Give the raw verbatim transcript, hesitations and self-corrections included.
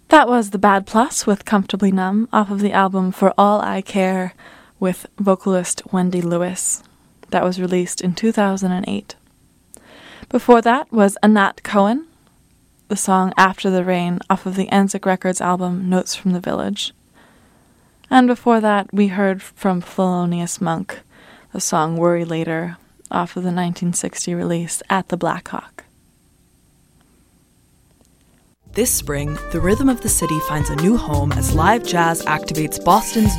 That was The Bad Plus with Comfortably Numb off of the album For All I Care with vocalist Wendy Lewis. That was released in two thousand eight. Before that was Anat Cohen, the song After the Rain off of the Anzac Records album Notes from the Village. And before that we heard from Thelonious Monk, the song Worry Later off of the nineteen sixty release At the Black Hawk. This spring, the Rhythm of the City finds a new home as live jazz activates Boston's